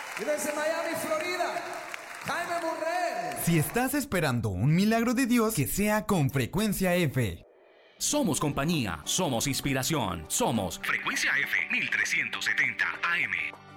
Y desde Miami, Florida, Jaime Murrell. Si estás esperando un milagro de Dios, que sea con Frecuencia F. Somos compañía, somos inspiración, somos Frecuencia F 1370 AM.